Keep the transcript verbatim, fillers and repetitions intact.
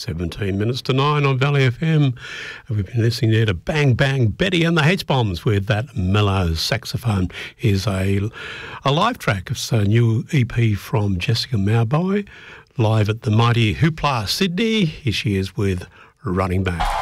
seventeen minutes to nine on Valley F M. And we've been listening there to Bang Bang Betty and the H-Bombs with that mellow saxophone. Is a, a live track. It's a new E P from Jessica Mauboy, live at the mighty Hoopla Sydney. Here she is with Running Back.